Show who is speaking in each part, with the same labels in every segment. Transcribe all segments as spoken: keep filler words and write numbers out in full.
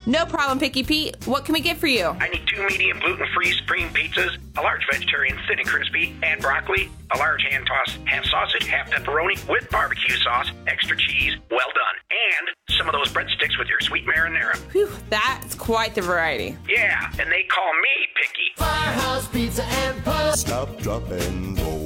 Speaker 1: No problem, Picky Pete. What can we get for you?
Speaker 2: I need two medium gluten-free supreme pizzas, a large vegetarian thin and crispy, and broccoli, a large hand-tossed half sausage, half pepperoni with barbecue sauce, extra cheese, well done, and some of those breadsticks with your sweet marinara.
Speaker 1: Whew, that's quite the variety.
Speaker 2: Yeah, and they call me Picky.
Speaker 3: Firehouse Pizza and Pub.
Speaker 4: Stop, drop, and roll.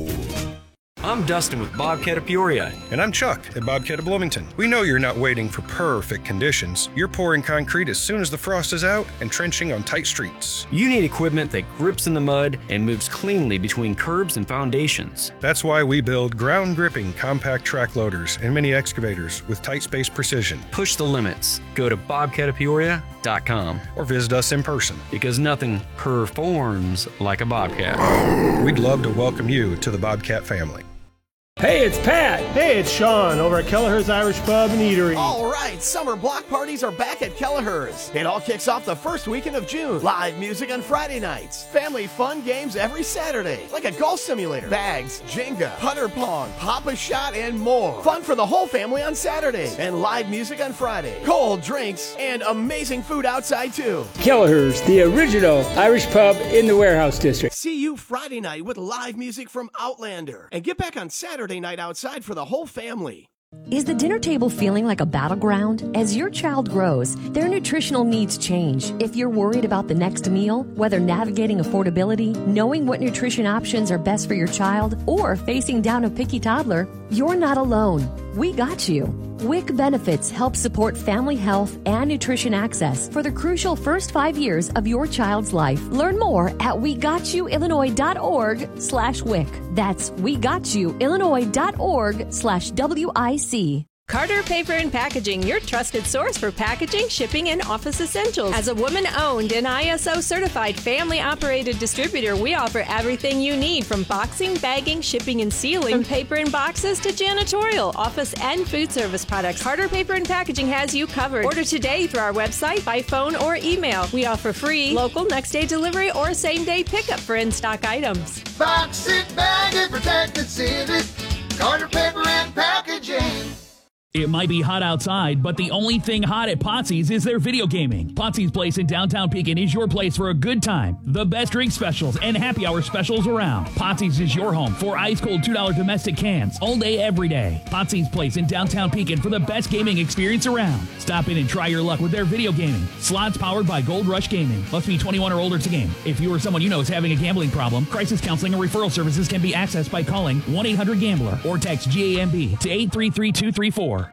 Speaker 5: I'm Dustin with Bobcat of Peoria.
Speaker 6: And I'm Chuck at Bobcat of Bloomington. We know you're not waiting for perfect conditions. You're pouring concrete as soon as the frost is out and trenching on tight streets.
Speaker 5: You need equipment that grips in the mud and moves cleanly between curbs and foundations.
Speaker 6: That's why we build ground-gripping compact track loaders and mini excavators with tight space precision.
Speaker 5: Push the limits. Go to bobcat of peoria dot com
Speaker 6: or visit us in person.
Speaker 5: Because nothing performs like a Bobcat.
Speaker 6: We'd love to welcome you to the Bobcat family.
Speaker 7: Hey, it's Pat.
Speaker 8: Hey, it's Sean over at Kelleher's Irish Pub and Eatery.
Speaker 3: All right, summer block parties are back at Kelleher's. It all kicks off the first weekend of June. Live music on Friday nights. Family fun games every Saturday, like a golf simulator, bags, Jenga, putter pong, Pop-A-Shot, and more. Fun for the whole family on Saturday, and live music on Friday. Cold drinks and amazing food outside, too.
Speaker 7: Kelleher's, the original Irish pub in the Warehouse District.
Speaker 3: See you Friday night with live music from Outlander. And get back on Saturday night outside for the whole family.
Speaker 9: Is the dinner table feeling like a battleground? As your child grows, their nutritional needs change. If you're worried about the next meal, whether navigating affordability, knowing what nutrition options are best for your child, or facing down a picky toddler, you're not alone. We got you. W I C Benefits helps support family health and nutrition access for the crucial first five years of your child's life. Learn more at we got you illinois dot org slash W I C. That's we got you illinois dot org slash W I C.
Speaker 10: Carter Paper and Packaging, your trusted source for packaging, shipping, and office essentials. As a woman-owned and I S O-certified family-operated distributor, we offer everything you need from boxing, bagging, shipping, and sealing, from paper and boxes to janitorial, office, and food service products. Carter Paper and Packaging has you covered. Order today through our website, by phone, or email. We offer free, local, next-day delivery, or same-day pickup for in-stock items.
Speaker 11: Box it, bag it, protect it, seal it. Carter Paper and Packaging.
Speaker 12: It might be hot outside, but the only thing hot at Potsy's is their video gaming. Potsy's Place in downtown Pekin is your place for a good time. The best drink specials and happy hour specials around. Potsy's is your home for ice-cold two dollar domestic cans all day, every day. Potsy's Place in downtown Pekin for the best gaming experience around. Stop in and try your luck with their video gaming. Slots powered by Gold Rush Gaming. Must be twenty-one or older to game. If you or someone you know is having a gambling problem, crisis counseling or referral services can be accessed by calling one eight hundred gambler or text G A M B to eight three three two three four.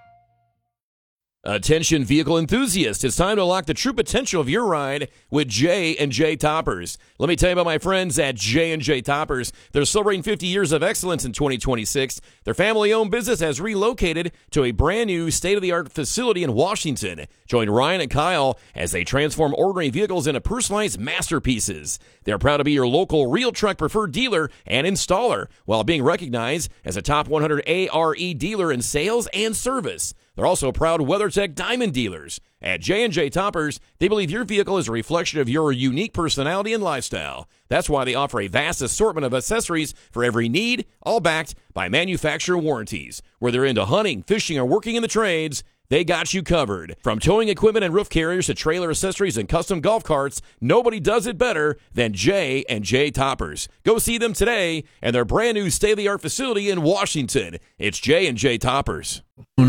Speaker 13: Attention vehicle enthusiasts, it's time to unlock the true potential of your ride with J and J Toppers. Let me tell you about my friends at J and J Toppers. They're celebrating fifty years of excellence in twenty twenty-six. Their family-owned business has relocated to a brand new state-of-the-art facility in Washington. Join Ryan and Kyle as they transform ordinary vehicles into personalized masterpieces. They're proud to be your local real truck preferred dealer and installer while being recognized as a top one hundred A R E dealer in sales and service. They're also proud WeatherTech Diamond dealers. At J and J Toppers, they believe your vehicle is a reflection of your unique personality and lifestyle. That's why they offer a vast assortment of accessories for every need, all backed by manufacturer warranties. Whether they're into hunting, fishing, or working in the trades, they got you covered. From towing equipment and roof carriers to trailer accessories and custom golf carts, nobody does it better than J and J Toppers. Go see them today and their brand new state-of-the-art facility in Washington. It's J and J Toppers.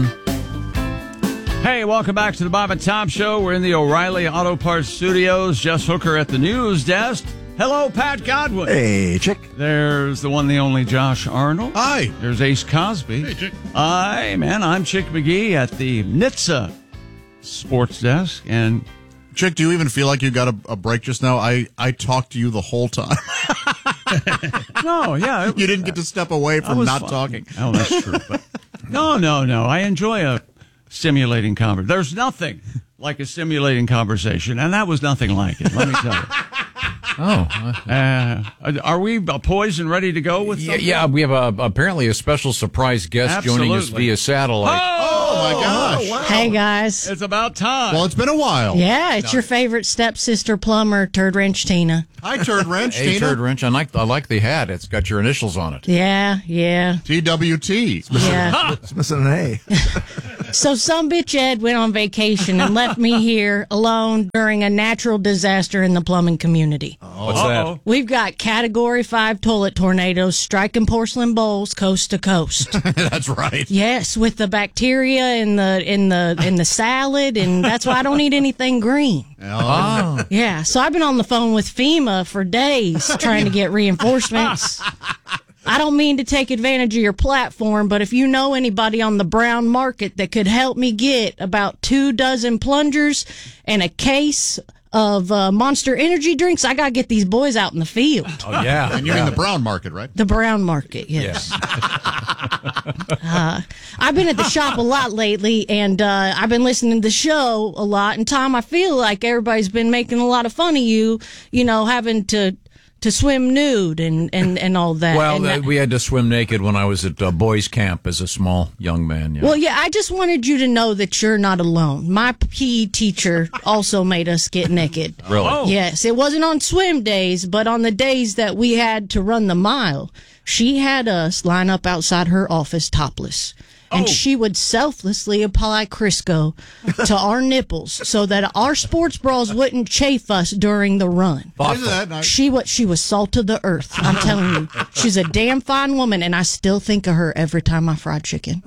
Speaker 14: Hey, welcome back to the Bob and Tom Show. We're in the O'Reilly Auto Parts Studios. Jess Hooker at the news desk. Hello, Pat Godwin.
Speaker 15: Hey, Chick.
Speaker 14: There's the one, the only Josh Arnold.
Speaker 15: Hi.
Speaker 14: There's Ace Cosby.
Speaker 15: Hey, Chick.
Speaker 14: Hi, man. I'm Chick McGee at the N H T S A sports desk. And
Speaker 15: Chick, do you even feel like you got a, a break just now? I, I talked to you the whole time.
Speaker 14: No, yeah. It,
Speaker 15: you didn't get to step away from not fun. talking.
Speaker 14: Oh, that's true. But no, no, no. I enjoy a stimulating conversation. There's nothing like a stimulating conversation, and that was nothing like it, let me tell you.
Speaker 16: Oh.
Speaker 14: Uh, are we poised and ready to go with
Speaker 16: yeah,
Speaker 14: something?
Speaker 16: yeah, we have a, apparently a special surprise guest
Speaker 14: Absolutely.
Speaker 16: joining us via satellite.
Speaker 14: Oh,
Speaker 15: oh my gosh.
Speaker 14: wow.
Speaker 17: Hey, guys.
Speaker 14: It's about time.
Speaker 15: Well, it's been a while.
Speaker 17: Yeah, it's
Speaker 16: No.
Speaker 17: your favorite stepsister plumber, Turd Wrench Tina.
Speaker 15: Hi, Turd Wrench,
Speaker 16: Hey,
Speaker 15: Tina.
Speaker 16: Turd Wrench, I like, I like the hat. It's got your initials on it.
Speaker 17: Yeah, yeah.
Speaker 15: T W T.
Speaker 17: Yeah.
Speaker 4: It's missing an A.
Speaker 17: So some bitch Ed went on vacation and left me here alone during a natural disaster in the plumbing community.
Speaker 16: What's that?
Speaker 17: We've got Category five toilet tornadoes striking porcelain bowls coast to coast.
Speaker 15: That's right.
Speaker 17: Yes, with the bacteria in the in the in the salad, and that's why I don't eat anything green.
Speaker 15: Oh.
Speaker 17: Yeah, so I've been on the phone with FEMA for days trying to get reinforcements. I don't mean to take advantage of your platform, but if you know anybody on the brown market that could help me get about two dozen plungers and a case of uh, Monster Energy drinks, I got to get these boys out in the field.
Speaker 16: Oh, yeah.
Speaker 15: And you mean the brown market, right?
Speaker 17: The brown market, yes. uh, I've been at the shop a lot lately, and uh, I've been listening to the show a lot. And, Tom, I feel like everybody's been making a lot of fun of you, you know, having to... to swim nude and, and, and all that.
Speaker 16: Well,
Speaker 17: and
Speaker 16: uh,
Speaker 17: that,
Speaker 16: we had to swim naked when I was at uh, boys' camp as a small young man. Yeah.
Speaker 17: Well, yeah, I just wanted you to know that you're not alone. My P E teacher also made us get naked.
Speaker 16: Really? Oh.
Speaker 17: Yes, it wasn't on swim days, but on the days that we had to run the mile, she had us line up outside her office topless. And
Speaker 16: Oh.
Speaker 17: she would selflessly apply Crisco to our nipples so that our sports bras wouldn't chafe us during the run.
Speaker 15: Isn't that nice?
Speaker 17: She what she was salt of the earth. I'm telling you, she's a damn fine woman, and I still think of her every time I fry chicken.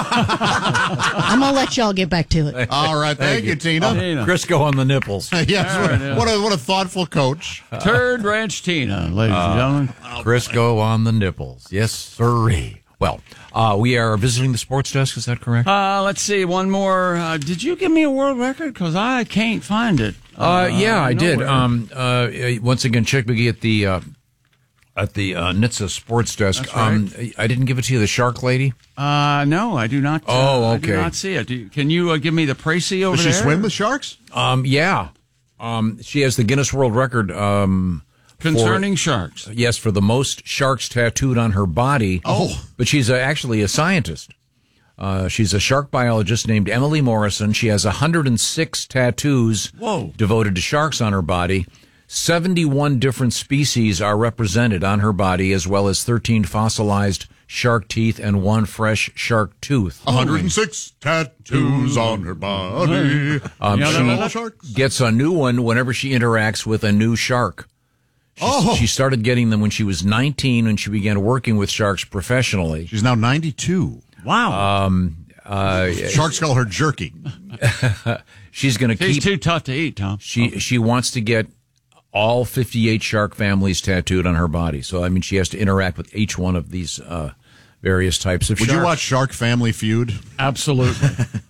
Speaker 17: I'm gonna let y'all get back to it.
Speaker 15: All right, thank, you, Tina.
Speaker 16: Oh, Crisco on the nipples.
Speaker 15: yes,
Speaker 14: There
Speaker 15: what,
Speaker 14: it is.
Speaker 15: what a what a thoughtful coach.
Speaker 14: Turd Ranch Tina, ladies and gentlemen.
Speaker 16: Crisco on the nipples. Yes, sirree. Well, uh, we are visiting the sports desk. Is that correct?
Speaker 14: Uh, let's see, one more. Uh, did you give me a world record? Because I can't find it.
Speaker 16: Uh, yeah, I did.
Speaker 14: nowhere.
Speaker 16: Um, uh, once again, Chick McGee at the uh, at the uh, N H T S sports desk.
Speaker 14: That's right.
Speaker 16: Um, I didn't give it to you. The Shark Lady.
Speaker 14: Uh, no, I do not. Uh,
Speaker 16: Oh,
Speaker 14: I do
Speaker 16: okay.
Speaker 14: not see it. Do you, can you uh, give me the précis over
Speaker 15: Does she
Speaker 14: there?
Speaker 15: swim with sharks?
Speaker 16: Um, yeah. Um, she has the Guinness World Record. Um,
Speaker 14: Concerning
Speaker 16: for,
Speaker 14: sharks.
Speaker 16: Yes, for the most sharks tattooed on her body.
Speaker 15: Oh.
Speaker 16: But she's uh, actually a scientist. Uh, she's a shark biologist named Emily Morrison. She has one hundred six tattoos
Speaker 14: Whoa.
Speaker 16: devoted to sharks on her body. seventy-one different species are represented on her body, as well as thirteen fossilized shark teeth and one fresh shark tooth.
Speaker 15: one hundred six tattoos on her body.
Speaker 16: Um,
Speaker 14: Yeah,
Speaker 16: she
Speaker 14: no, no, no.
Speaker 15: Sharks.
Speaker 16: gets a new one whenever she interacts with a new shark. She's,
Speaker 15: Oh.
Speaker 16: She started getting them when she was nineteen, and she began working with sharks professionally.
Speaker 15: She's now ninety-two.
Speaker 14: Wow.
Speaker 16: Um, uh,
Speaker 15: Sharks call her jerky.
Speaker 16: she's going to
Speaker 14: He's
Speaker 16: keep.
Speaker 14: too tough to eat, Tom.
Speaker 16: She she wants to get all fifty-eight shark families tattooed on her body. So I mean, she has to interact with each one of these uh, various types of
Speaker 15: Would
Speaker 16: sharks.
Speaker 15: you watch Shark Family Feud?
Speaker 14: Absolutely.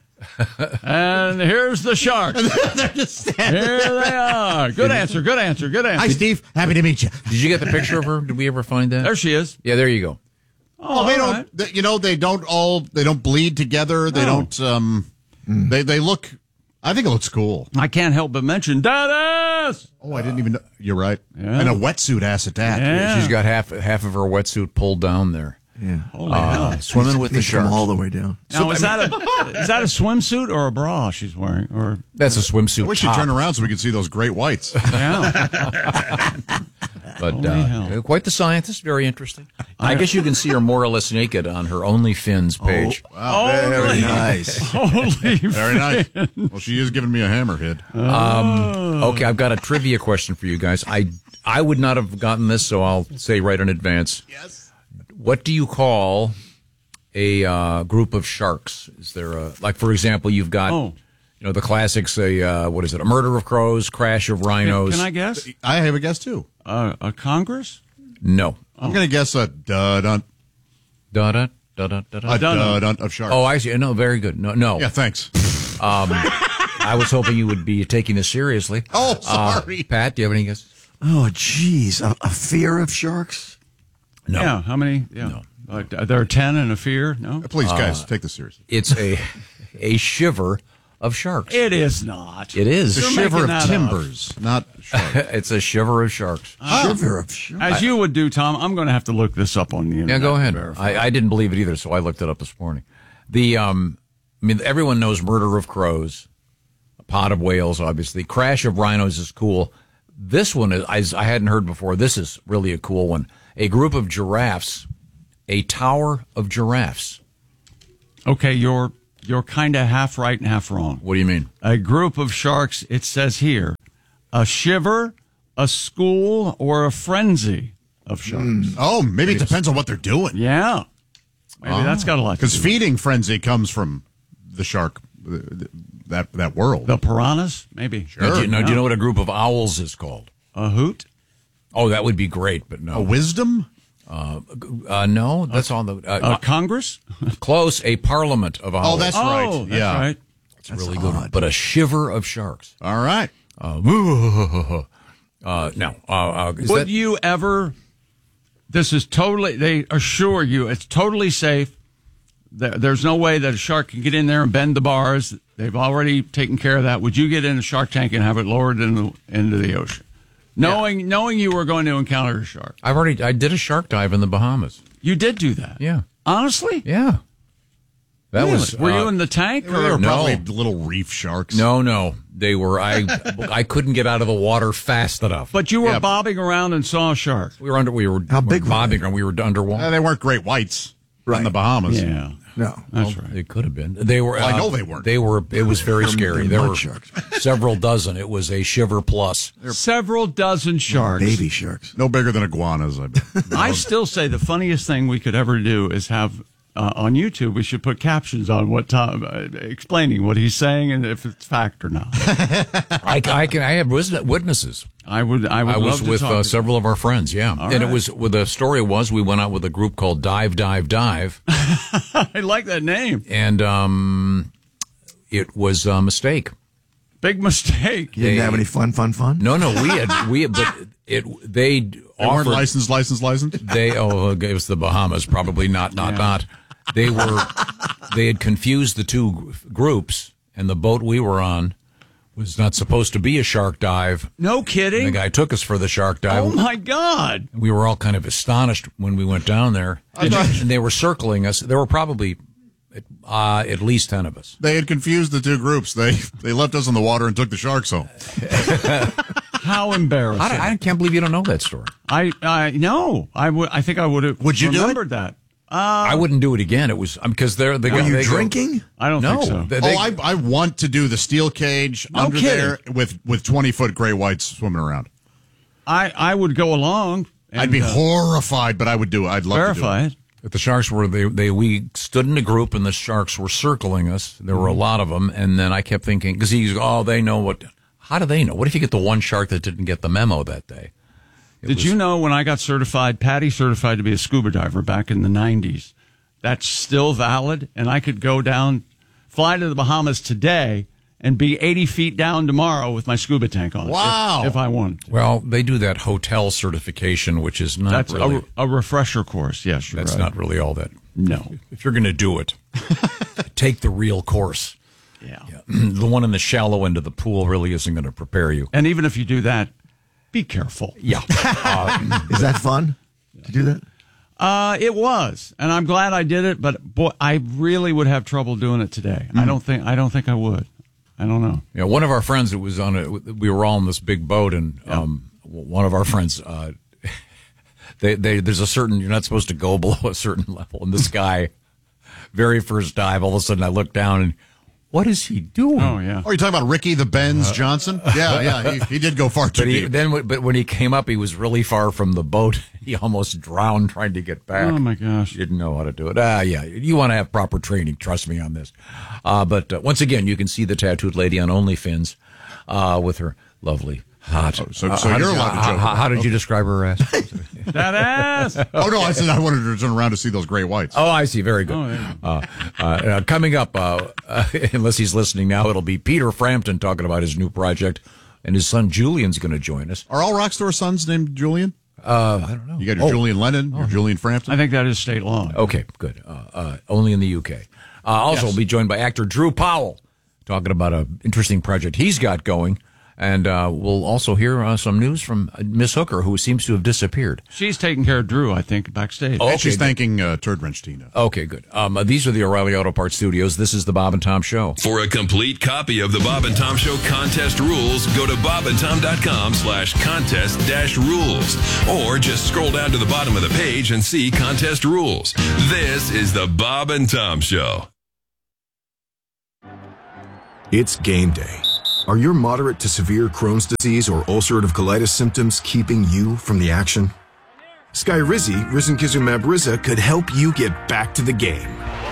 Speaker 14: And here's the sharks.
Speaker 15: They're just standing
Speaker 14: Here they are. Good answer. Good answer. Good answer.
Speaker 15: Hi, Steve. Happy to meet you.
Speaker 16: Did you get the picture of her? Did we ever find that?
Speaker 14: There she is.
Speaker 16: Yeah, there you go.
Speaker 15: Oh, they
Speaker 14: all
Speaker 15: don't.
Speaker 14: right.
Speaker 15: They, you know, they don't all. They don't bleed together. They
Speaker 14: No.
Speaker 15: don't. Um, They they look. I think it looks cool.
Speaker 14: I can't help but mention Dennis.
Speaker 15: Oh, I didn't even know. You're right.
Speaker 14: Yeah.
Speaker 15: And a wetsuit ass at that.
Speaker 14: Yeah.
Speaker 16: She's got half half of her wetsuit pulled down there.
Speaker 18: Yeah.
Speaker 16: Uh, swimming with the
Speaker 18: Needs to come
Speaker 16: sharks.
Speaker 18: all the way down.
Speaker 14: Now, is that a is that a swimsuit or a bra she's wearing? Or
Speaker 16: That's a swimsuit.
Speaker 15: I wish you'd
Speaker 16: top.
Speaker 15: turn around so we could see those great whites.
Speaker 14: yeah.
Speaker 16: But
Speaker 14: Holy
Speaker 16: uh,
Speaker 14: hell.
Speaker 16: quite the scientist, very interesting. I guess you can see her more or less naked on her OnlyFins page.
Speaker 15: Wow.
Speaker 18: Very nice.
Speaker 14: Holy
Speaker 15: Very nice. Well, she is giving me a hammerhead.
Speaker 16: Um, okay, I've got a trivia question for you guys. I I would not have gotten this, so I'll say right in advance.
Speaker 15: Yes.
Speaker 16: What do you call a uh, group of sharks? Is there a like, for example, you've got
Speaker 14: Oh.
Speaker 16: you know the classics. A uh, what is it? A murder of crows, crash of rhinos.
Speaker 14: Can I guess?
Speaker 15: I have a guess too.
Speaker 14: Uh, a Congress?
Speaker 16: No.
Speaker 15: I'm going to guess a dud
Speaker 16: Da da da da da.
Speaker 15: a
Speaker 16: da.
Speaker 15: dud of sharks.
Speaker 16: Oh, I see. No, very good. No, no.
Speaker 15: yeah. Thanks.
Speaker 16: Um, I was hoping you would be taking this seriously.
Speaker 15: Oh, sorry.
Speaker 16: Uh, Pat, do you have any guesses?
Speaker 18: Oh, geez. A, a fear of sharks?
Speaker 16: No.
Speaker 14: Yeah. How many? Yeah.
Speaker 16: No.
Speaker 14: Uh, there are ten and a fear. No.
Speaker 15: Please, guys, take this seriously.
Speaker 16: It's a a shiver of sharks.
Speaker 14: It is not.
Speaker 16: It is.
Speaker 15: The
Speaker 14: You're
Speaker 15: shiver
Speaker 14: making
Speaker 15: of
Speaker 14: that up.
Speaker 15: timbers, not sharks.
Speaker 16: It's a shiver of sharks.
Speaker 18: Shiver of sharks.
Speaker 14: As you would do, Tom. I'm going to have to look this up on the
Speaker 16: Yeah,
Speaker 14: internet.
Speaker 16: go ahead.
Speaker 14: to verify.
Speaker 16: I, I didn't believe it either, so I looked it up this morning. The um, I mean, everyone knows murder of crows, a pot of whales, obviously. Crash of rhinos is cool. This one is I, I hadn't heard before. This is really a cool one. A group of giraffes, a tower of giraffes.
Speaker 14: Okay, your you're kind of half right and half wrong.
Speaker 16: What do you mean?
Speaker 14: A group of sharks, it says here, a shiver, a school, or a frenzy of sharks.
Speaker 15: Mm. Oh, maybe it depends on what they're doing.
Speaker 14: Yeah. Maybe
Speaker 15: oh.
Speaker 14: that's got a lot to do
Speaker 15: Because
Speaker 14: with
Speaker 15: feeding frenzy comes from the shark, that that world.
Speaker 14: The piranhas? Maybe.
Speaker 16: Now, do you, now, do you know what a group of owls is called?
Speaker 14: A hoot?
Speaker 16: Oh, that would be great, but no.
Speaker 15: A wisdom?
Speaker 16: Uh, uh, no, that's on the... Uh,
Speaker 14: uh, Congress?
Speaker 16: Close, a parliament of owls.
Speaker 15: Oh, that's right.
Speaker 14: Oh, that's
Speaker 15: yeah.
Speaker 14: right.
Speaker 16: It's really good. Odd. But a shiver of sharks.
Speaker 15: All right.
Speaker 16: Uh, uh, no. Uh, uh, is
Speaker 14: Would
Speaker 16: that,
Speaker 14: you ever... This is totally... They assure you it's totally safe. There, there's no way that a shark can get in there and bend the bars. They've already taken care of that. Would you get in a shark tank and have it lowered in the, into the ocean? Knowing yeah. knowing you were going to encounter a shark.
Speaker 16: I've already... I did a shark dive in the Bahamas.
Speaker 14: You did do that?
Speaker 16: Yeah.
Speaker 14: Honestly?
Speaker 16: Yeah. That
Speaker 14: really?
Speaker 16: was.
Speaker 14: Were
Speaker 16: uh,
Speaker 14: you in the tank?
Speaker 15: They were
Speaker 14: or?
Speaker 15: probably
Speaker 16: No.
Speaker 15: little reef sharks.
Speaker 16: No, no. They were... I I couldn't get out of the water fast enough.
Speaker 14: But you were
Speaker 15: Yeah.
Speaker 14: bobbing around and saw a shark.
Speaker 16: We were under... We were
Speaker 18: How big were
Speaker 16: bobbing and we were underwater.
Speaker 15: Uh, they weren't great whites
Speaker 18: Right.
Speaker 15: in the Bahamas.
Speaker 14: Yeah.
Speaker 18: No.
Speaker 14: That's
Speaker 16: Well,
Speaker 14: right.
Speaker 16: They could have been. They were.
Speaker 15: Well, I
Speaker 16: uh,
Speaker 15: know they weren't.
Speaker 16: They were. It was very
Speaker 18: They're-
Speaker 16: scary.
Speaker 18: they're
Speaker 16: There
Speaker 18: mud
Speaker 16: were
Speaker 18: sharks.
Speaker 16: several dozen. It was a shiver plus.
Speaker 14: Several dozen sharks.
Speaker 18: Baby sharks.
Speaker 15: No bigger than iguanas, I bet.
Speaker 14: I still say the funniest thing we could ever do is have uh, on YouTube. We should put captions on what Tom uh, explaining what he's saying and if it's fact or not.
Speaker 16: I, I can. I have wis- witnesses.
Speaker 14: I would. I would.
Speaker 16: I was
Speaker 14: love to
Speaker 16: with
Speaker 14: talk
Speaker 16: uh,
Speaker 14: to
Speaker 16: several of our friends. Yeah,
Speaker 14: All
Speaker 16: and it
Speaker 14: right.
Speaker 16: was. Well, the story was we went out with a group called Dive Dive Dive,
Speaker 14: I like that name.
Speaker 16: and um, it was a mistake.
Speaker 14: Big mistake.
Speaker 18: You didn't
Speaker 16: They-
Speaker 18: have any fun, fun, fun?
Speaker 16: No, no, we had we had, but it they
Speaker 15: They weren't
Speaker 16: offered
Speaker 15: licensed, licensed, licensed.
Speaker 16: they oh it was the Bahamas, probably not not
Speaker 14: Yeah.
Speaker 16: not. They were they had confused the two gr- groups, and the boat we were on was not supposed to be a shark dive.
Speaker 14: No
Speaker 16: And
Speaker 14: kidding.
Speaker 16: the guy took us for the shark dive.
Speaker 14: Oh my God.
Speaker 16: We were all kind of astonished when we went down there, and, and they were circling us. There were probably uh, at least ten of us.
Speaker 15: They had confused the two groups. They they left us in the water and took the sharks home.
Speaker 14: How embarrassing.
Speaker 16: I, I can't believe you don't know that story.
Speaker 14: I I no. I would. I think I would have.
Speaker 15: Would you do it?
Speaker 14: remembered that?
Speaker 16: I wouldn't do it again. It was because they're the
Speaker 18: Were
Speaker 16: guy
Speaker 18: you
Speaker 16: they go-
Speaker 18: drinking?
Speaker 14: I don't
Speaker 16: No,
Speaker 14: think so.
Speaker 16: they- they-
Speaker 15: oh, I I want to do the steel cage
Speaker 14: No
Speaker 15: under
Speaker 14: kidding.
Speaker 15: there with with twenty foot gray whites swimming around.
Speaker 14: I I would go along. And,
Speaker 15: I'd be
Speaker 14: uh,
Speaker 15: horrified, but I would do it. I'd love
Speaker 14: verify
Speaker 15: to
Speaker 14: it.
Speaker 15: do it.
Speaker 16: But the sharks were they they we stood in a group and the sharks were circling us. There were a lot of them, and then I kept thinking because he's oh they know what. How do they know? What if you get the one shark that didn't get the memo that day? It
Speaker 14: Did
Speaker 16: was-
Speaker 14: you know when I got certified, Patty certified to be a scuba diver back in the nineties? That's still valid, and I could go down, fly to the Bahamas today, and be eighty feet down tomorrow with my scuba tank on.
Speaker 15: Wow.
Speaker 14: If, if I wanted to.
Speaker 16: Well, they do that hotel certification, which is not
Speaker 14: That's
Speaker 16: really.
Speaker 14: a, a refresher course. Yes, you're
Speaker 16: that's
Speaker 14: right.
Speaker 16: not really all that.
Speaker 14: No.
Speaker 16: If you're going to do it, take the real course.
Speaker 14: Yeah.
Speaker 16: Yeah. The one in the shallow end of the pool really isn't going to prepare you.
Speaker 14: And even if you do that, be careful.
Speaker 16: Yeah. Uh,
Speaker 18: Is that fun to do that?
Speaker 14: Uh, it was, and I'm glad I did it. But boy, I really would have trouble doing it today. I don't think. I don't think I would. I don't know.
Speaker 16: Yeah, one of our friends that was on it, we were all on this big boat, and um, one of our friends, uh, they, they, there's a certain, you're not supposed to go below a certain level. And this guy, very first dive, all of a sudden I look down and, what is he doing?
Speaker 14: Oh yeah.
Speaker 15: Oh, you talking about Ricky the Benz Johnson? Yeah, yeah. He, he did go far too
Speaker 16: But he,
Speaker 15: deep.
Speaker 16: then, but when he came up, he was really far from the boat. He almost drowned trying to get back.
Speaker 14: Oh my gosh.
Speaker 16: He didn't know how to do it. Ah, yeah. You want to have proper training. Trust me on this. Uh, but uh, once again, you can see the tattooed lady on OnlyFans uh, with her lovely hot.
Speaker 15: Oh, so-
Speaker 16: uh,
Speaker 15: so
Speaker 16: how
Speaker 15: you're
Speaker 16: did-
Speaker 15: allowed to
Speaker 16: how,
Speaker 15: joke
Speaker 16: how,
Speaker 15: about
Speaker 16: how
Speaker 15: it.
Speaker 16: did you describe her ass?
Speaker 14: That ass.
Speaker 15: Oh no, I said I wanted to turn around to see those gray whites.
Speaker 16: Oh, I see. Very good.
Speaker 14: Oh, yeah.
Speaker 16: uh, uh, uh, coming up, uh, uh, unless he's listening now, it'll be Peter Frampton talking about his new project, and his son Julian's going to join us.
Speaker 15: Are all rock star sons named Julian?
Speaker 16: Uh, I don't know.
Speaker 15: You got your
Speaker 16: Oh.
Speaker 15: Julian Lennon, your Julian Frampton.
Speaker 14: I think that is state law.
Speaker 16: Okay, good. Uh, uh, only in the U K. Uh, also,
Speaker 15: Yes.
Speaker 16: we'll be joined by actor Drew Powell, talking about an interesting project he's got going. And uh, we'll also hear uh, some news from uh, Miss Hooker, who seems to have disappeared.
Speaker 14: She's taking care of Drew, I think, backstage.
Speaker 16: Oh,
Speaker 15: and she's
Speaker 16: okay, good.
Speaker 15: thanking uh, Turd Wrench Tina.
Speaker 16: Okay, good. Um, uh, these are the O'Reilly Auto Parts Studios. This is the Bob and Tom Show.
Speaker 19: For a complete copy of the Bob and Tom Show contest rules, go to bob and tom dot com slash contest dash rules. Or just scroll down to the bottom of the page and see contest rules. This is the Bob and Tom Show.
Speaker 20: It's game day. Are your moderate to severe Crohn's disease or ulcerative colitis symptoms keeping you from the action? Skyrizi, risankizumab Riza, could help you get back to the game.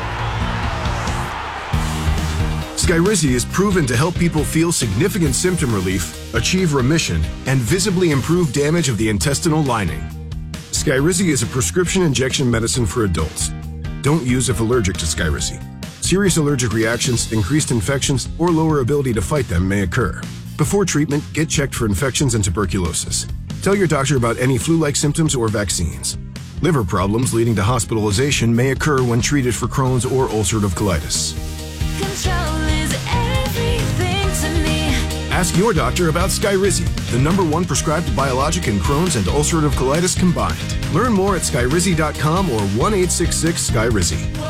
Speaker 20: Skyrizi is proven to help people feel significant symptom relief, achieve remission, and visibly improve damage of the intestinal lining. Skyrizi is a prescription injection medicine for adults. Don't use if allergic to Skyrizi. Serious allergic reactions, increased infections, or lower ability to fight them may occur. Before treatment, get checked for infections and tuberculosis. Tell your doctor about any flu-like symptoms or vaccines. Liver problems leading to hospitalization may occur when treated for Crohn's or ulcerative colitis.
Speaker 21: Control is everything to me.
Speaker 20: Ask your doctor about Skyrizi, the number one prescribed biologic in Crohn's and ulcerative colitis combined. Learn more at skyrizi dot com or one eight six six Skyrizi.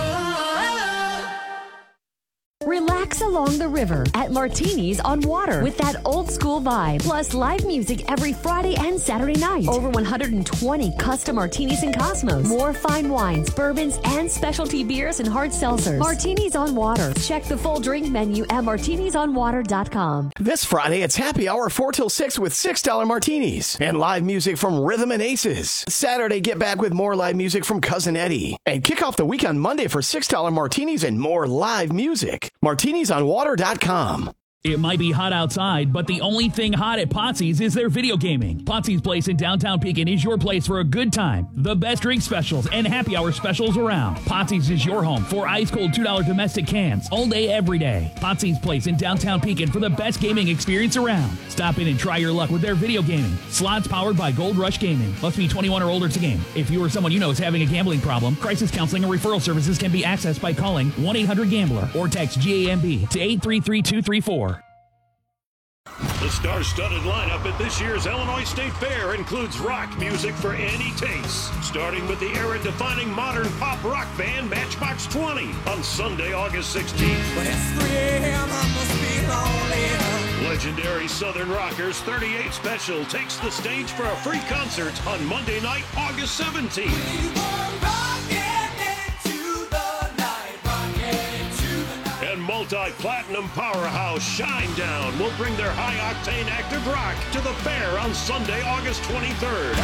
Speaker 9: Relax along the river at Martini's on Water with that old school vibe. Plus live music every Friday and Saturday night. Over one hundred twenty custom martinis and Cosmos. More fine wines, bourbons, and specialty beers and hard seltzers. Martini's on Water. Check the full drink menu at martinis on water dot com.
Speaker 3: This Friday, it's happy hour four till six with six dollar martinis and live music from Rhythm and Aces. Saturday, get back with more live music from Cousin Eddie. And kick off the week on Monday for six dollar martinis and more live music. martinis on water dot com.
Speaker 12: It might be hot outside, but the only thing hot at Potsy's is their video gaming. Potsy's Place in downtown Pekin is your place for a good time. The best drink specials and happy hour specials around. Potsy's is your home for ice-cold two dollar domestic cans all day, every day. Potsy's Place in downtown Pekin for the best gaming experience around. Stop in and try your luck with their video gaming. Slots powered by Gold Rush Gaming. Must be twenty-one or older to game. If you or someone you know is having a gambling problem, crisis counseling or referral services can be accessed by calling one eight hundred gambler or text G A M B to eight three three two three four.
Speaker 22: The star-studded lineup at this year's Illinois State Fair includes rock music for any taste, starting with the era-defining modern pop rock band Matchbox twenty on Sunday, August sixteenth.
Speaker 21: But it's three a m I must be lonely.
Speaker 22: Legendary Southern Rockers thirty-eight Special takes the stage for a free concert on Monday night, August seventeenth. And multi-platinum powerhouse Shinedown will bring their high-octane active rock to the fair on Sunday, August twenty-third.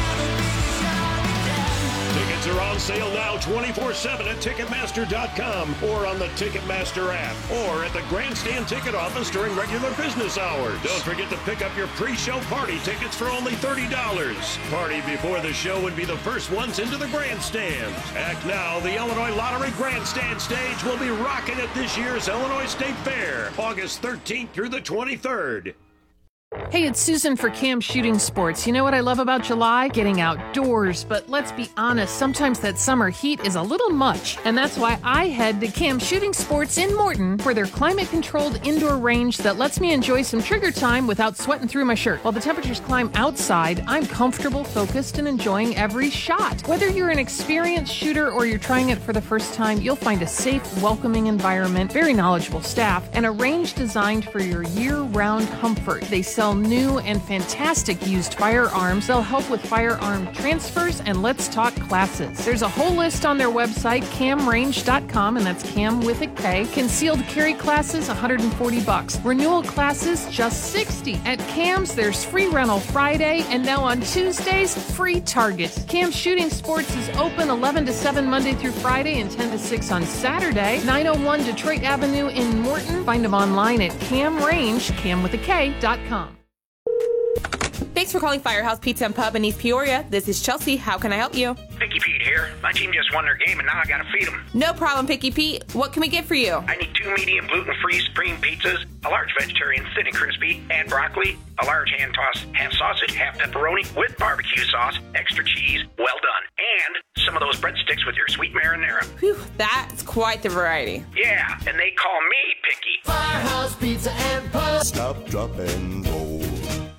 Speaker 22: Tickets are on sale now twenty-four seven at Ticketmaster dot com or on the Ticketmaster app or at the Grandstand ticket office during regular business hours. Don't forget to pick up your pre-show party tickets for only thirty dollars. Party before the show would be the first ones into the Grandstand. Act now, the Illinois Lottery Grandstand stage will be rocking at this year's Illinois State Fair, August thirteenth through the twenty-third.
Speaker 23: Hey, it's Susan for Cam Shooting Sports. You know what I love about July? Getting outdoors. But let's be honest, sometimes that summer heat is a little much. And that's why I head to Cam Shooting Sports in Morton for their climate-controlled indoor range that lets me enjoy some trigger time without sweating through my shirt. While the temperatures climb outside, I'm comfortable, focused, and enjoying every shot. Whether you're an experienced shooter or you're trying it for the first time, you'll find a safe, welcoming environment, very knowledgeable staff, and a range designed for your year-round comfort. They sell new and fantastic used firearms. They'll help with firearm transfers and Let's Talk classes. There's a whole list on their website, cam range dot com, and that's Cam with a K. Concealed carry classes, one hundred forty bucks. Renewal classes, just sixty. At Cam's, there's free rental Friday, and now on Tuesdays, free Target. Cam Shooting Sports is open eleven to seven Monday through Friday and ten to six on Saturday. nine oh one Detroit Avenue in Morton. Find them online at Cam Range, cam with a K dot com.
Speaker 1: Thanks for calling Firehouse Pizza and Pub in East Peoria. This is Chelsea. How can I help you?
Speaker 2: Picky Pete here. My team just won their game and now I gotta feed them.
Speaker 1: No problem, Picky Pete. What can we get for you?
Speaker 2: I need two medium gluten-free supreme pizzas, a large vegetarian thin and crispy, and broccoli, a large hand-tossed half sausage, half pepperoni with barbecue sauce, extra cheese, well done, and some of those breadsticks with your sweet marinara.
Speaker 1: Whew, that's quite the variety.
Speaker 2: Yeah, and they call me Picky.
Speaker 11: Firehouse Pizza and Pub.
Speaker 4: Stop, drop, and roll.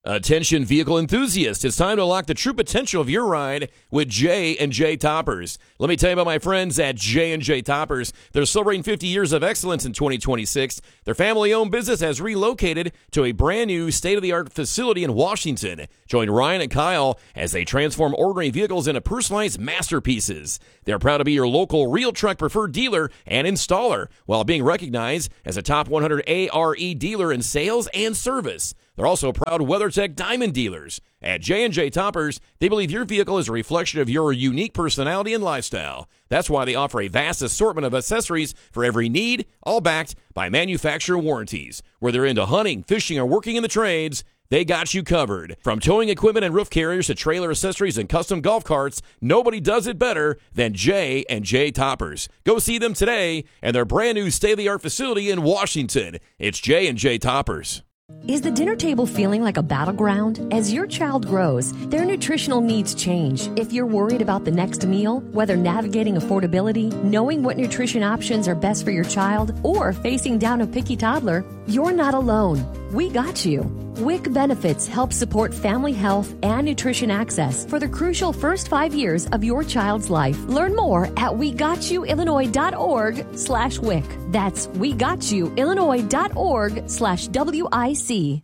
Speaker 13: Attention vehicle enthusiasts, it's time to unlock the true potential of your ride with J and J Toppers. Let me tell you about my friends at J and J Toppers. They're celebrating fifty years of excellence in twenty twenty-six. Their family-owned business has relocated to a brand new state-of-the-art facility in Washington. Join Ryan and Kyle as they transform ordinary vehicles into personalized masterpieces. They're proud to be your local Real Truck preferred dealer and installer, while being recognized as a top one hundred A R E dealer in sales and service. They're also proud WeatherTech Diamond dealers. At J and J Toppers, they believe your vehicle is a reflection of your unique personality and lifestyle. That's why they offer a vast assortment of accessories for every need, all backed by manufacturer warranties. Whether they're into hunting, fishing, or working in the trades, they got you covered. From towing equipment and roof carriers to trailer accessories and custom golf carts, nobody does it better than J and J Toppers. Go see them today and their brand new state-of-the-art facility in Washington. It's J and J Toppers.
Speaker 9: Is the dinner table feeling like a battleground? As your child grows, their nutritional needs change. If you're worried about the next meal, whether navigating affordability, knowing what nutrition options are best for your child, or facing down a picky toddler, you're not alone. We got you. W I C Benefits helps support family health and nutrition access for the crucial first five years of your child's life. Learn more at we got you illinois dot org slash W I C. That's we got you illinois dot org slash W I C.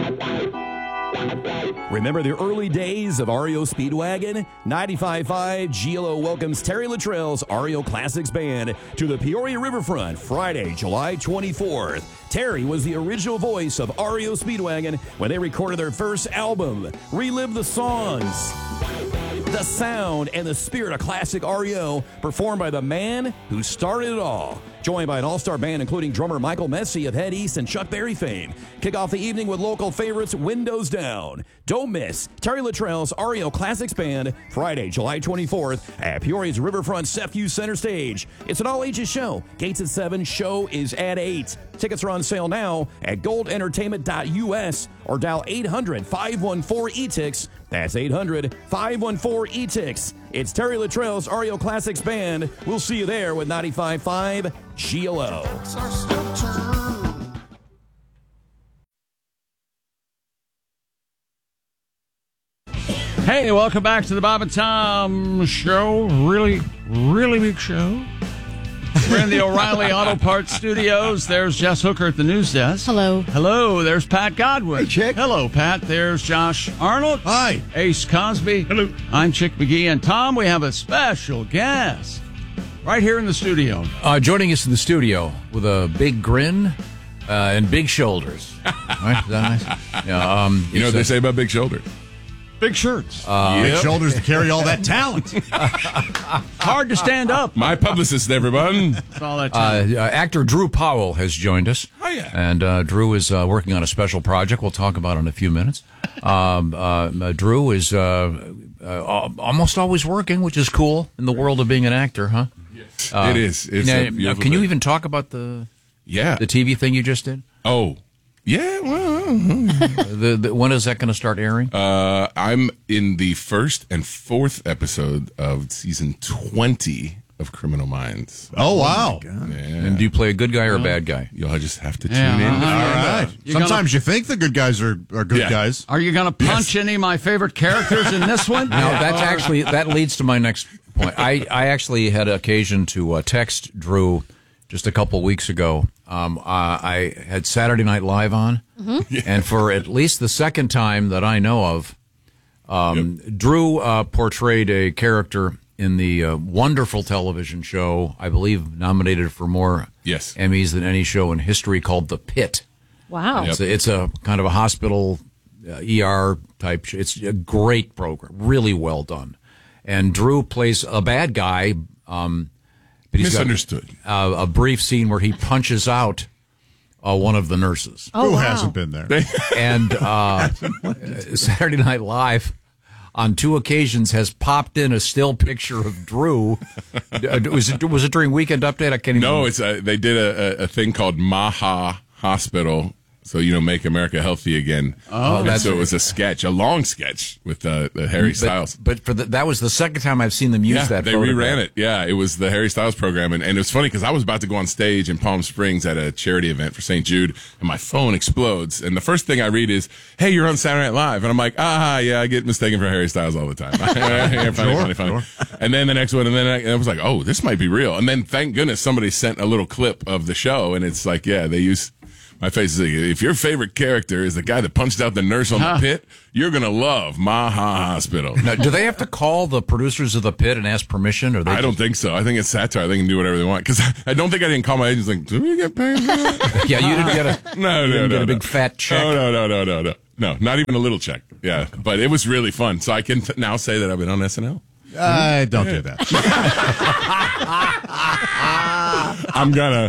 Speaker 5: Remember the early days of R E O Speedwagon? ninety-five point five G L O welcomes Terry Luttrell's R E O Classics Band to the Peoria Riverfront Friday, July twenty-fourth. Terry was the original voice of R E O Speedwagon when they recorded their first album. Relive the songs, the sound, and the spirit of classic R E O, performed by the man who started it all. Joined by an all-star band including drummer Michael Messi of Head East and Chuck Berry fame. Kick off the evening with local favorites Windows Down. Don't miss Terry Luttrell's R E O Classics Band Friday, July twenty-fourth at Peoria's Riverfront Sefview Center Stage. It's an all-ages show. Gates at seven, show is at eight. Tickets are on sale now at gold entertainment dot U S or dial eight hundred, five one four, E T I X. That's eight hundred, five one four, E T I X. It's Terry Luttrell's R E O Classics Band. We'll see you there with ninety-five point five G L O.
Speaker 14: Hey, welcome back to the Bob and Tom Show. Really, really big show. We're in the O'Reilly Auto Parts Studios. There's Jess Hooker at the news desk.
Speaker 17: Hello.
Speaker 14: Hello. There's Pat Godwin.
Speaker 18: Hey, Chick.
Speaker 14: Hello, Pat. There's Josh Arnold.
Speaker 18: Hi.
Speaker 14: Ace Cosby.
Speaker 18: Hello.
Speaker 14: I'm Chick McGee. And Tom, we have a special guest right here in the studio.
Speaker 16: Uh, joining us in the studio with a big grin uh, and big shoulders. Right? Is that nice? Yeah, um,
Speaker 6: you know what they say about big shoulders?
Speaker 14: Big shirts.
Speaker 15: Uh, Big yep. shoulders to carry all that talent.
Speaker 14: Hard to stand up.
Speaker 6: My publicist, everyone.
Speaker 14: That's all that
Speaker 16: uh, uh, actor Drew Powell has joined us.
Speaker 6: Oh, yeah.
Speaker 16: And uh, Drew is uh, working on a special project we'll talk about in a few minutes. Um, uh, uh, Drew is uh, uh, almost always working, which is cool in the world of being an actor, huh?
Speaker 6: Yes,
Speaker 16: uh,
Speaker 6: it is. It's
Speaker 16: now,
Speaker 6: a beautiful
Speaker 16: can you
Speaker 6: thing.
Speaker 16: even talk about the
Speaker 6: yeah
Speaker 16: the T V thing you just did?
Speaker 6: Oh, yeah. Well,
Speaker 16: the, the, when is that going to start airing?
Speaker 6: Uh, I'm in the first and fourth episode of season twenty of Criminal Minds.
Speaker 15: Oh, wow.
Speaker 6: Yeah.
Speaker 16: And do you play a good guy or a bad guy?
Speaker 6: You'll just have to tune
Speaker 14: Yeah,
Speaker 6: in.
Speaker 14: uh-huh.
Speaker 15: All right.
Speaker 14: You're
Speaker 15: Sometimes
Speaker 14: gonna-
Speaker 15: you think the good guys are, are good
Speaker 6: Yeah.
Speaker 15: guys.
Speaker 14: Are you going to punch
Speaker 6: Yes.
Speaker 14: any of my favorite characters in this one?
Speaker 16: No, that's actually that leads to my next point. I, I actually had occasion to uh, text Drew just a couple weeks ago. Um, uh, I had Saturday Night Live on,
Speaker 17: Mm-hmm.
Speaker 16: and for at least the second time that I know of, um, yep. Drew uh, portrayed a character in the uh, wonderful television show, I believe nominated for more
Speaker 6: yes.
Speaker 16: Emmys than any show in history, called The Pit.
Speaker 17: Wow.
Speaker 16: Yep. It's, a, it's a kind of a hospital uh, E R type show. It's a great program, really well done. And Drew plays a bad guy. Um, but he's
Speaker 6: Misunderstood.
Speaker 16: Got, uh, a brief scene where he punches out uh, one of the nurses.
Speaker 17: Oh,
Speaker 15: Who
Speaker 17: wow.
Speaker 15: hasn't been there?
Speaker 16: And uh, Saturday Night Live, on two occasions, has popped in a still picture of Drew. was it was it during Weekend Update? I can't even
Speaker 6: No,
Speaker 16: remember.
Speaker 6: it's a, they did a, a thing called Maha Hospital So, you know, Make America Healthy Again.
Speaker 16: Oh,
Speaker 6: And
Speaker 16: that's
Speaker 6: so it
Speaker 16: right.
Speaker 6: was a sketch, a long sketch with uh, the Harry
Speaker 16: But-
Speaker 6: Styles.
Speaker 16: But, for the, that was the second time I've seen them use
Speaker 6: Yeah,
Speaker 16: that.
Speaker 6: they
Speaker 16: photograph.
Speaker 6: reran it. Yeah, it was the Harry Styles program, and, and it was funny because I was about to go on stage in Palm Springs at a charity event for Saint Jude, and my phone explodes, and the first thing I read is, "Hey, you're on Saturday Night Live," and I'm like, "Ah, yeah, I get mistaken for Harry Styles all the time." Yeah, funny,
Speaker 15: Sure,
Speaker 6: funny, funny. And then the next one, and then I, and I was like, "Oh, this might be real." And then thank goodness somebody sent a little clip of the show, and it's like, yeah, they use. My face is like, if your favorite character is the guy that punched out the nurse on
Speaker 16: Huh.
Speaker 6: the pit, you're gonna love Maha Hospital.
Speaker 16: Now, do they have to call the producers of the pit and ask permission? Or they
Speaker 6: I don't think so. I think it's satire. They can do whatever they want. Because I don't think I didn't call my agents like, do we get paid for that?
Speaker 16: Yeah, you didn't get a
Speaker 6: no,
Speaker 16: you
Speaker 6: no,
Speaker 16: didn't
Speaker 6: no,
Speaker 16: get a
Speaker 6: no.
Speaker 16: big fat check.
Speaker 6: No, no, no, no, no, no. No, not even a little check. Yeah, but it was really fun. So I can t- now say that I've been on S N L.
Speaker 15: Uh, don't do that.
Speaker 6: I'm gonna.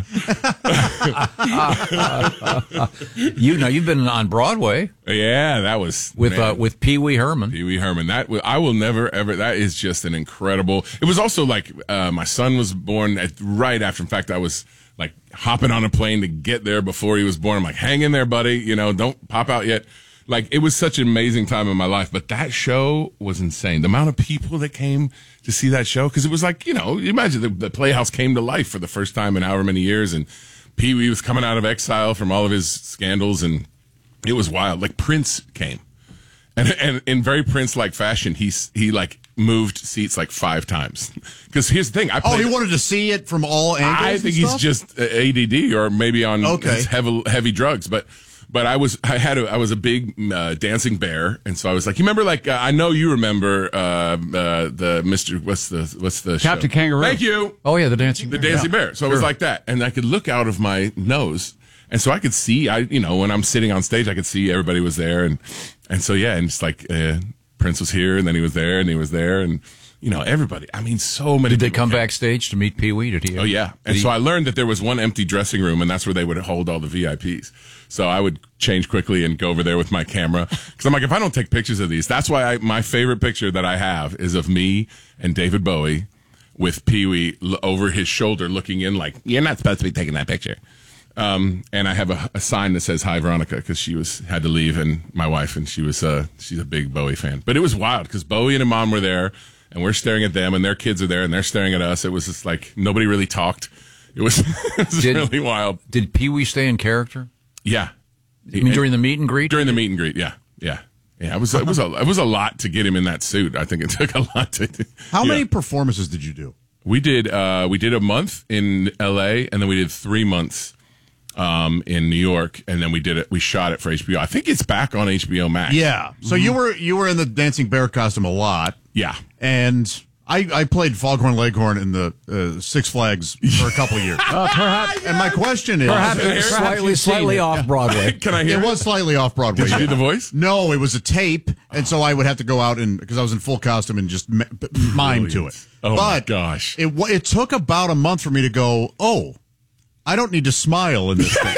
Speaker 16: You know, you've been on Broadway.
Speaker 6: Yeah, that was
Speaker 16: with
Speaker 6: man.
Speaker 16: uh, with Pee Wee Herman.
Speaker 6: Pee Wee Herman. That w- I will never ever. That is just an incredible. It was also like uh, my son was born at, right after. In fact, I was like hopping on a plane to get there before he was born. I'm like, hang in there, buddy. You know, don't pop out yet. Like, it was such an amazing time in my life, but that show was insane. The amount of people that came to see that show, because it was like, you know, you imagine the, the Playhouse came to life for the first time in however many years, and Pee Wee was coming out of exile from all of his scandals, and it was wild. Like, Prince came. And, and in very Prince-like fashion, he, he like, moved seats like five times. Because here's the thing. I
Speaker 15: Oh,
Speaker 6: played,
Speaker 15: he wanted to see it from all angles.
Speaker 6: I
Speaker 15: and
Speaker 6: think he's
Speaker 15: stuff?
Speaker 6: just uh, A D D or maybe on
Speaker 15: Okay.
Speaker 6: his heavy, heavy drugs. But but I was I had a, I was a big uh, dancing bear, and so I was like, you remember like uh, I know you remember uh, uh, the Mister what's the what's the
Speaker 14: Captain
Speaker 6: show?
Speaker 14: Kangaroo.
Speaker 6: Thank you.
Speaker 16: Oh yeah, the dancing
Speaker 6: the
Speaker 16: bear.
Speaker 6: dancing
Speaker 16: Yeah.
Speaker 6: bear. So it was
Speaker 16: Sure.
Speaker 6: like that, and I could look out of my nose. And so I could see, I you know, when I'm sitting on stage, I could see everybody was there, and and so yeah, and it's like uh, Prince was here, and then he was there, and he was there, and you know, everybody. I mean, so many.
Speaker 16: Did they
Speaker 6: people
Speaker 16: come
Speaker 6: came.
Speaker 16: backstage to meet Pee Wee? Did he?
Speaker 6: Oh yeah,
Speaker 16: Did
Speaker 6: and
Speaker 16: he-
Speaker 6: so I learned that there was one empty dressing room, and that's where they would hold all the V I Ps. So I would change quickly and go over there with my camera because I'm like, if I don't take pictures of these, that's why I, my favorite picture that I have is of me and David Bowie with Pee Wee l- over his shoulder, looking in like, you're not supposed to be taking that picture. Um, and I have a, a sign that says "Hi Veronica" because she was had to leave, and my wife, and she was uh, she's a big Bowie fan. But it was wild because Bowie and her mom were there, and we're staring at them, and their kids are there, and they're staring at us. It was just like nobody really talked. It was, it was
Speaker 16: Did-
Speaker 6: really wild.
Speaker 16: Did Pee Wee stay in character?
Speaker 6: Yeah,
Speaker 16: You mean during the meet and greet?
Speaker 6: During the meet and greet, yeah, yeah, yeah. It was it was a it was a lot to get him in that suit. I think it took a lot to.
Speaker 15: How
Speaker 6: yeah.
Speaker 15: many performances did you do?
Speaker 6: We did uh, we did a month in L A, and then we did three months um, in New York, and then we did it. We shot it for H B O. I think it's back on H B O Max.
Speaker 15: Yeah. So you were you were in the dancing bear costume a lot.
Speaker 6: Yeah.
Speaker 15: And I, I played Foghorn Leghorn in the uh, Six Flags for a couple of years.
Speaker 14: Uh, perhaps,
Speaker 15: and my question is,
Speaker 14: perhaps,
Speaker 16: Perhaps
Speaker 14: slightly,
Speaker 16: you've seen
Speaker 14: slightly
Speaker 16: it.
Speaker 14: off Broadway.
Speaker 6: Can I hear
Speaker 15: it
Speaker 6: it?
Speaker 15: was slightly off Broadway.
Speaker 6: Did you do
Speaker 15: yeah.
Speaker 6: the voice?
Speaker 15: No, it was a tape, and so I would have to go out and because I was in full costume and just m- b- mime to it.
Speaker 6: Oh my
Speaker 15: but
Speaker 6: gosh!
Speaker 15: It wa- it took about a month for me to go. Oh, I don't need to smile in this thing.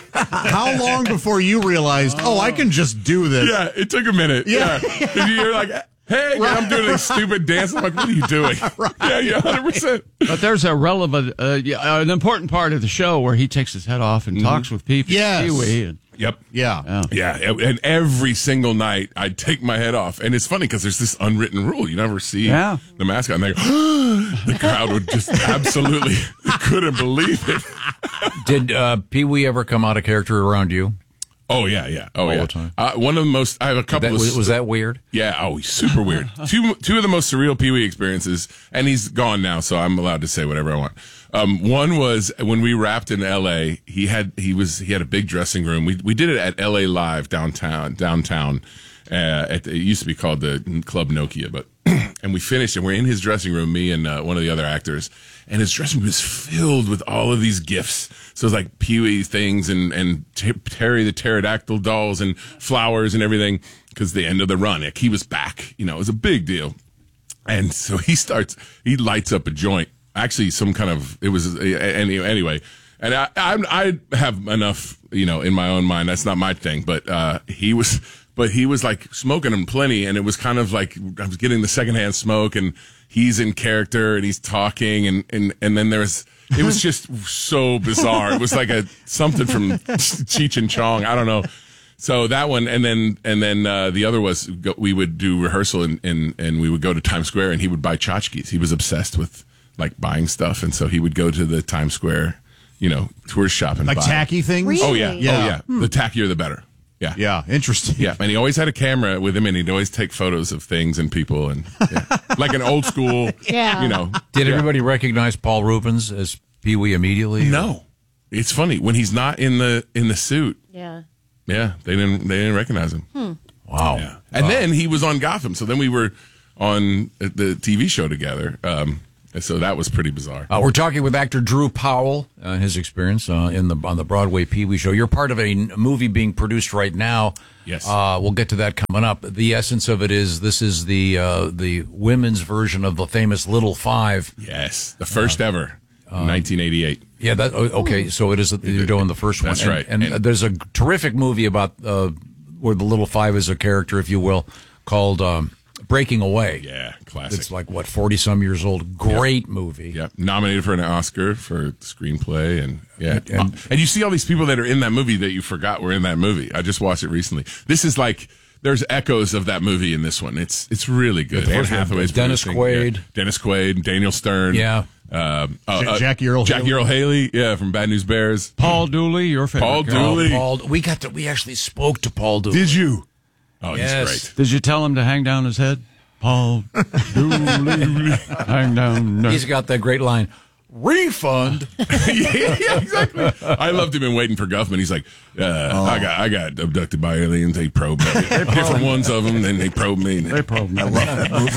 Speaker 15: How long before you realized? Oh, I can just do this.
Speaker 6: Yeah, it took a minute.
Speaker 15: Yeah.
Speaker 6: Yeah, 'Cause you're like, hey, and I'm doing this stupid dance. I'm like, what are you doing? Yeah, yeah, one hundred percent.
Speaker 14: But there's a relevant, uh, yeah, uh, an important part of the show where he takes his head off and talks with people.
Speaker 15: Yes.
Speaker 14: Pee Wee and-
Speaker 6: Yep.
Speaker 15: Yeah.
Speaker 6: Yeah, and every single night I'd take my head off, and it's funny because there's this unwritten rule: you never see
Speaker 14: Yeah.
Speaker 6: the mascot, and they go, the crowd would just absolutely couldn't believe it.
Speaker 16: Did uh, Pee Wee ever come out of character around you?
Speaker 6: Oh yeah, yeah, oh
Speaker 16: All
Speaker 6: yeah.
Speaker 16: the time?
Speaker 6: Uh, one of the most. I have a couple
Speaker 16: That,
Speaker 6: of.
Speaker 16: was, was that weird?
Speaker 6: Yeah. Oh, he's super weird. two two of the most surreal Pee Wee experiences, and he's gone now, so I'm allowed to say whatever I want. Um, one was when we wrapped in L A. He had he was he had a big dressing room. We we did it at L A Live downtown downtown. Uh, at the, it used to be called the Club Nokia, but and we finished, and we're in his dressing room, me and uh, one of the other actors, and his dressing room was filled with all of these gifts. So it's like Pee Wee things and and T- Terry the pterodactyl dolls and flowers and everything because the end of the run, like, he was back. You know, it was a big deal. And so he starts, he lights up a joint. Actually, some kind of, it was, any, anyway. And I, I, I have enough, you know, in my own mind. That's not my thing. But uh, he was, but he was like smoking them plenty. And it was kind of like, I was getting the secondhand smoke and he's in character and he's talking. And, and, and then there was, It was just so bizarre. It was like a something from Cheech and Chong. I don't know. So that one, and then and then uh, the other was go, we would do rehearsal and, and and we would go to Times Square and he would buy tchotchkes. He was obsessed with like buying stuff, and so he would go to the Times Square, you know, tourist shop and
Speaker 15: like
Speaker 6: buy
Speaker 15: tacky things.
Speaker 6: Really? Oh yeah,
Speaker 15: yeah,
Speaker 6: oh yeah. Hmm. The tackier the better. Yeah,
Speaker 15: yeah, interesting.
Speaker 6: Yeah, and he always had a camera with him, and he'd always take photos of things and people, and yeah. like an old school.
Speaker 17: Yeah,
Speaker 6: you know.
Speaker 16: Did
Speaker 6: yeah.
Speaker 16: everybody recognize Paul Rubens as Pee Wee immediately?
Speaker 6: No, it's funny when he's not in the in the suit.
Speaker 17: Yeah,
Speaker 6: yeah, they didn't they didn't recognize him.
Speaker 17: Hmm.
Speaker 16: Wow.
Speaker 6: Yeah. And
Speaker 16: wow.
Speaker 6: then he was on Gotham, so then we were on the T V show together. Um, and so that was pretty bizarre.
Speaker 16: Uh, we're talking with actor Drew Powell and uh, his experience uh, in the on the Broadway Pee Wee show. You're part of a n- movie being produced right now.
Speaker 6: Yes.
Speaker 16: Uh, we'll get to that coming up. The essence of it is this is the uh, the women's version of the famous Little Five.
Speaker 6: Yes, the first
Speaker 16: uh,
Speaker 6: ever, um, nineteen eighty-eight.
Speaker 16: Yeah, that okay. So it is. You're doing the first one.
Speaker 6: That's
Speaker 16: and,
Speaker 6: right.
Speaker 16: And, and there's a terrific movie about uh, where the Little Five is a character, if you will, called um, Breaking Away.
Speaker 6: Yeah, classic.
Speaker 16: It's like what forty some years old. Great
Speaker 6: yep.
Speaker 16: movie.
Speaker 6: Yep, nominated for an Oscar for screenplay, and yeah,
Speaker 16: and, and,
Speaker 6: and you see all these people that are in that movie that you forgot were in that movie. I just watched it recently. This is like. There's echoes of that movie in this one. It's it's really good. Anne Hathaway's
Speaker 16: Dennis
Speaker 6: producing.
Speaker 16: Quaid,
Speaker 6: yeah. Dennis Quaid, Daniel Stern,
Speaker 16: yeah,
Speaker 6: um, uh,
Speaker 15: J- Jackie Earl,
Speaker 6: Jackie Earl Haley, yeah, from Bad News Bears.
Speaker 14: Paul Dooley, your favorite.
Speaker 6: Paul
Speaker 14: guy.
Speaker 6: Dooley.
Speaker 16: Paul, we got to. We actually spoke to Paul Dooley.
Speaker 6: Did you? Oh,
Speaker 16: yes.
Speaker 6: he's great.
Speaker 14: Did you tell him to hang down his head? Paul Dooley, hang down. No.
Speaker 16: He's got that great line. Refund.
Speaker 6: yeah, yeah, exactly. I loved him in Waiting for Guffman. He's like, uh,
Speaker 15: Oh.
Speaker 6: I got I got abducted by aliens. They probed me. Different ones of them, then they probed me.
Speaker 14: They probed me.
Speaker 6: I love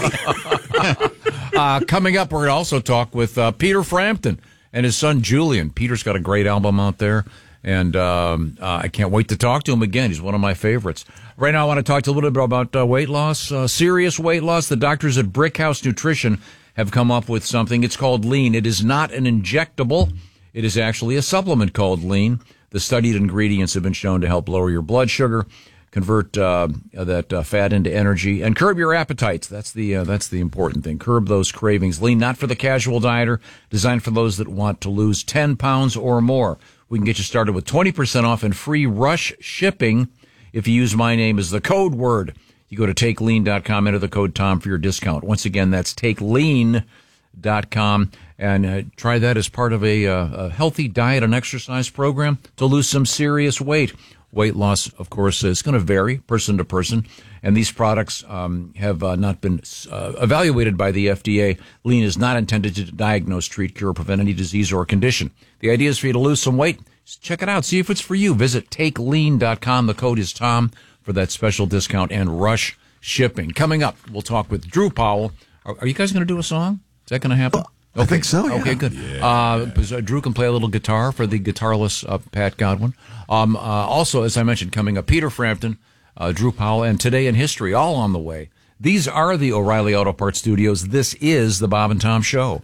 Speaker 6: that movie.
Speaker 16: uh, coming up, we're going to also talk with uh, Peter Frampton and his son Julian. Peter's got a great album out there, and um, uh, I can't wait to talk to him again. He's one of my favorites. Right now, I want to talk to you a little bit about uh, weight loss, uh, serious weight loss. The doctors at Brick House Nutrition have come up with something. It's called Lean. It is not an injectable. It is actually a supplement called Lean. The studied ingredients have been shown to help lower your blood sugar, convert uh, that uh, fat into energy, and curb your appetites. That's the uh, that's the important thing. Curb those cravings. Lean, not for the casual dieter, designed for those that want to lose ten pounds or more. We can get you started with twenty percent off and free rush shipping if you use my name as the code word. You go to take lean dot com, enter the code Tom for your discount. Once again, that's take lean dot com, and uh, try that as part of a, uh, a healthy diet and exercise program to lose some serious weight. Weight loss, of course, is going to vary person to person, and these products um, have uh, not been uh, evaluated by the F D A. Lean is not intended to diagnose, treat, cure, or prevent any disease or condition. The idea is for you to lose some weight. Just check it out. See if it's for you. Visit take lean dot com. The code is Tom for that special discount and rush shipping. Coming up, we'll talk with Drew Powell. Are, are you guys going to do a song? Is that going to happen?
Speaker 18: I think so. Yeah.
Speaker 16: Okay, good.
Speaker 6: Yeah.
Speaker 16: Uh, Drew can play a little guitar for the guitarless uh, Pat Godwin. Um, uh, also, as I mentioned, coming up, Peter Frampton, uh, Drew Powell, and Today in History, all on the way. These are the O'Reilly Auto Parts Studios. This is the Bob and Tom Show.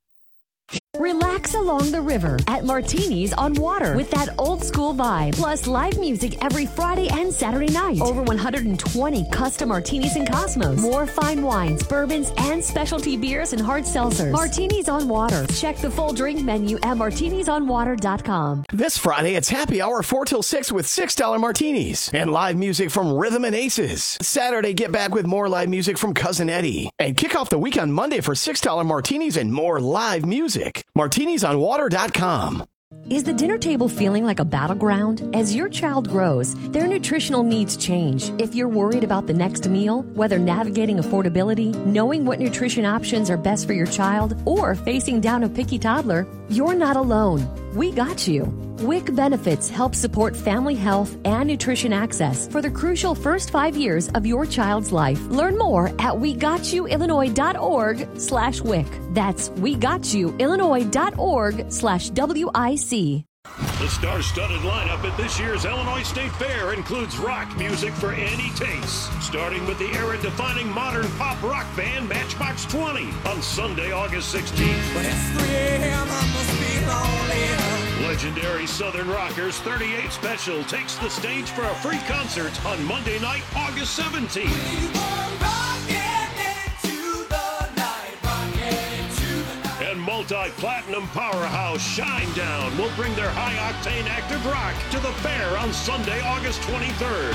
Speaker 9: Relax along the river at Martini's on Water with that old school vibe. Plus live music every Friday and Saturday night. Over one hundred twenty custom martinis and Cosmos. More fine wines, bourbons, and specialty beers and hard seltzers. Martini's on Water. Check the full drink menu at martinis on water dot com.
Speaker 3: This Friday, it's happy hour four till six with six dollar martinis and live music from Rhythm and Aces. Saturday, get back with more live music from Cousin Eddie. And kick off the week on Monday for six dollar martinis and more live music. martinis on water dot com.
Speaker 9: Is the dinner table feeling like a battleground? As your child grows, their nutritional needs change. If you're worried about the next meal, whether navigating affordability, knowing what nutrition options are best for your child, or facing down a picky toddler, you're not alone. We got you. W I C Benefits helps support family health and nutrition access for the crucial first five years of your child's life. Learn more at we got you illinois dot org slash W I C. That's we got you illinois dot org slash W I C.
Speaker 22: The star-studded lineup at this year's Illinois State Fair includes rock music for any taste, starting with the era-defining modern pop rock band Matchbox twenty on Sunday, August sixteenth.
Speaker 21: But it's three a.m. I must be lonely.
Speaker 22: Legendary Southern Rockers thirty-eight Special takes the stage for a free concert on Monday night, August seventeenth.
Speaker 21: We were rocking into the night, rocking into the night.
Speaker 22: And Multi-platinum powerhouse Shinedown will bring their high-octane active rock to the fair on Sunday, August twenty-third.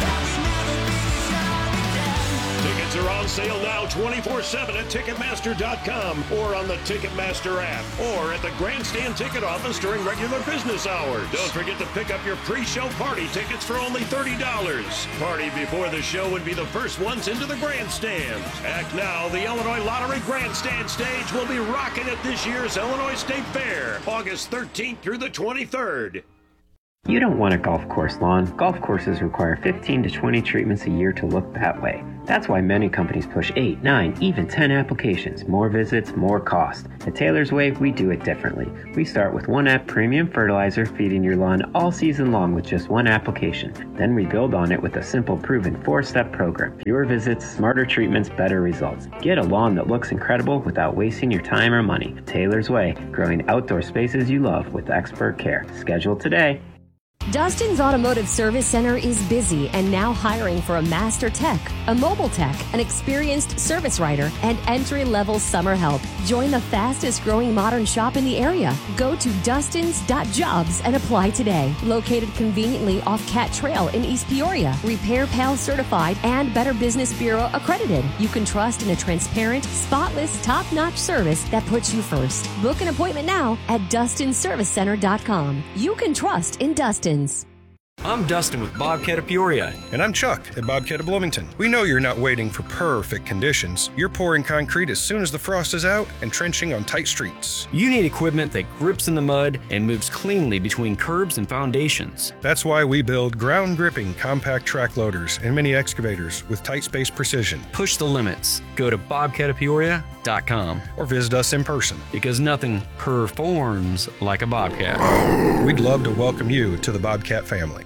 Speaker 22: Tickets are on sale now twenty-four seven at Ticketmaster dot com or on the Ticketmaster app or at the Grandstand ticket office during regular business hours. Don't forget to pick up your pre-show party tickets for only thirty dollars. Party before the show would be the first ones into the grandstand. Act now, the Illinois Lottery Grandstand stage will be rocking at this year's Illinois State Fair, August thirteenth through the twenty-third.
Speaker 7: You don't want a golf course lawn. Golf courses require fifteen to twenty treatments a year to look that way. That's why many companies push eight, nine, even ten applications. More visits, more cost. At Taylor's Way, we do it differently. We start with one app premium fertilizer, feeding your lawn all season long with just one application. Then we build on it with a simple, proven four-step program. Fewer visits, smarter treatments, better results. Get a lawn that looks incredible without wasting your time or money. Taylor's Way, growing outdoor spaces you love with expert care. Schedule today.
Speaker 9: Dustin's Automotive Service Center is busy and now hiring for a master tech, a mobile tech, an experienced service writer, and entry-level summer help. Join the fastest growing modern shop in the area. Go to dustins dot jobs and apply today. Located conveniently off Cat Trail in East Peoria. Repair Pal certified and Better Business Bureau accredited. You can trust in a transparent, spotless, top-notch service that puts you first. Book an appointment now at dustin service center dot com. You can trust in Dustin.
Speaker 8: I'm Dustin with Bobcat of Peoria.
Speaker 10: And I'm Chuck at Bobcat of Bloomington. We know you're not waiting for perfect conditions. You're pouring concrete as soon as the frost is out and trenching on tight streets.
Speaker 8: You need equipment that grips in the mud and moves cleanly between curbs and foundations.
Speaker 10: That's why we build ground-gripping compact track loaders and mini excavators with tight space precision.
Speaker 8: Push the limits. Go to bobcat of peoria dot com
Speaker 10: or visit us in person.
Speaker 8: Because nothing performs like a Bobcat.
Speaker 10: We'd love to welcome you to the Bobcat family.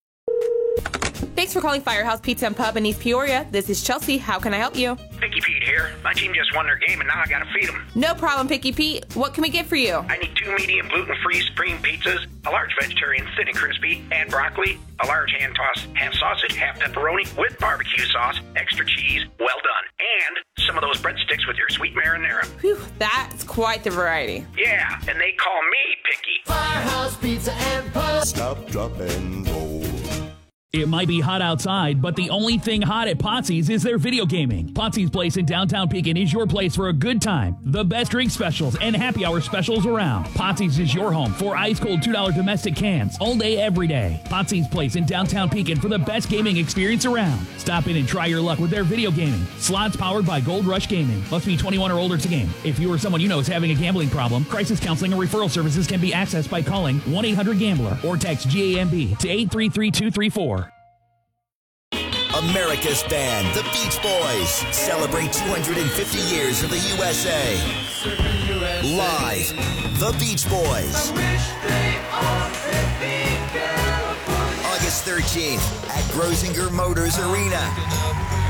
Speaker 1: Thanks for calling Firehouse Pizza and Pub in East Peoria. This is Chelsea. How can I help you?
Speaker 2: Picky Pete here. My team just won their game and now I gotta feed them.
Speaker 1: No problem, Picky Pete. What can we get for you?
Speaker 2: I need two medium gluten-free supreme pizzas, a large vegetarian thin and crispy, and broccoli, a large hand-tossed half sausage, half pepperoni with barbecue sauce, extra cheese, well done, and some of those breadsticks with your sweet marinara.
Speaker 1: Whew, that's quite the variety.
Speaker 2: Yeah, and they call me Picky.
Speaker 11: Firehouse Pizza and Pub.
Speaker 4: Stop, drop, and roll.
Speaker 12: It might be hot outside, but the only thing hot at Potsy's is their video gaming. Potsy's Place in downtown Pekin is your place for a good time. The best drink specials and happy hour specials around. Potsy's is your home for ice-cold two dollar domestic cans all day, every day. Potsy's Place in downtown Pekin for the best gaming experience around. Stop in and try your luck with their video gaming. Slots powered by Gold Rush Gaming. Must be twenty-one or older to game. If you or someone you know is having a gambling problem, crisis counseling or referral services can be accessed by calling one eight hundred gambler or text G A M B to eight three three two three four.
Speaker 24: America's band, the Beach Boys, celebrate two hundred fifty years of the U S A. Live, the Beach Boys. August thirteenth at Grosinger Motors Arena.